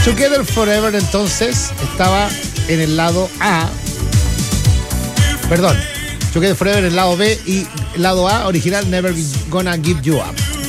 Together Forever entonces estaba en el lado A. Perdón, Together Forever en el lado B y el lado A original Never Gonna Give You Up.